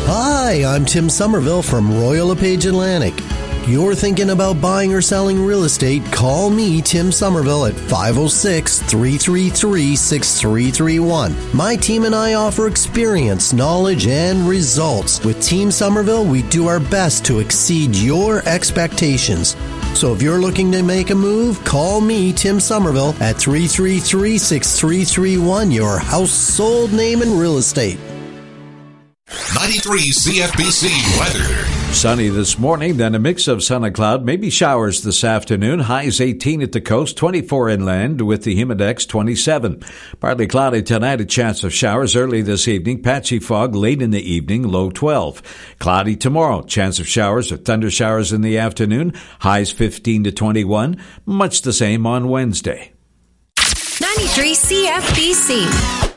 Hi, I'm Tim Somerville from Royal LePage Atlantic. You're thinking about buying or selling real estate, call me, Tim Somerville, at 506-333-6331. My team and I offer experience, knowledge, and results. With Team Somerville, we do our best to exceed your expectations. So if you're looking to make a move, call me, Tim Somerville, at 333-6331, your household name in real estate. 93 CFBC weather. Sunny this morning, then a mix of sun and cloud, maybe showers this afternoon. Highs 18 at the coast, 24 inland with the humidex 27. Partly cloudy tonight, a chance of showers early this evening. Patchy fog late in the evening, low 12. Cloudy tomorrow, chance of showers or thunder showers in the afternoon. Highs 15 to 21. Much the same on Wednesday. 93 CFBC.